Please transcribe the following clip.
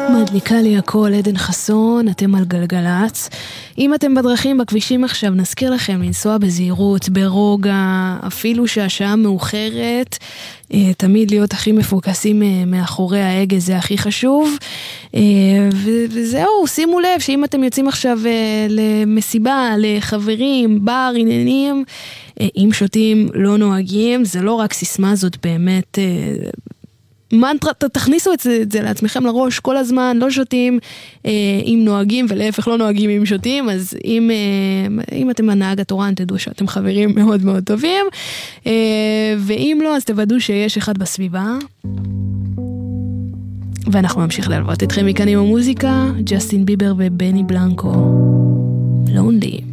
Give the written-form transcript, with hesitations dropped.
מדליקה לי הכל, עדן חסון, אתם על גלגלץ. אם אתם בדרכים, בכבישים עכשיו, נזכיר לכם לנסוע בזהירות, ברוגע, אפילו שהשעה מאוחרת, תמיד להיות הכי מפוקסים מאחורי ההגה, זה הכי חשוב. וזהו, שימו לב שאם אתם יוצאים עכשיו למסיבה, לחברים, בר, עניינים, אם שותים לא נוהגים, זה לא רק סיסמה, זאת באמת מנטרה, תכניסו את זה לעצמכם לראש כל הזמן, לא שותים אם נוהגים, ולהפך לא נוהגים אם שותים, אז אם אתם הנהג התורן, תדעו שאתם חברים מאוד מאוד טובים, ואם לא, אז תוודאו שיש אחד בסביבה. ואנחנו נמשיך ללוות אתכם מכאן עם המוזיקה, ג'סטין ביבר ובני בלנקו, לונלי.